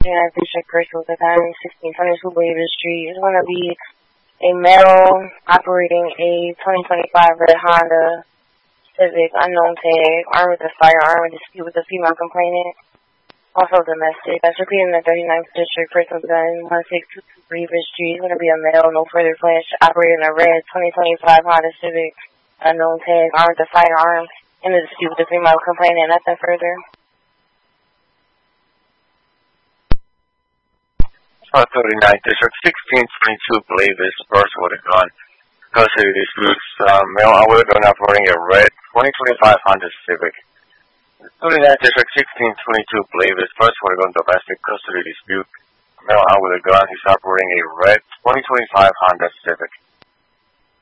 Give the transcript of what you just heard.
39th District, Bristol, the time 1622 Davis Street. It's going to be a male operating a 2025 red Honda Civic, unknown tag, armed with a firearm, in dispute with a female complainant. Also domestic. That's repeating the 39th District, Bristol, gun 1622 Davis Street. It's going to be a male, no further flash, operating a red 2025 Honda Civic, unknown tag, armed with a firearm, in a dispute with a female complainant. Nothing further. 39th District, 1622 Blavis, person with a gun. Custody disputes, male with a gun operating a red 2025 Honda Civic. 39th District, 1622 Blavis, person with a gun, domestic custody dispute. Male with a gun, he's operating a red 2025 Honda Civic.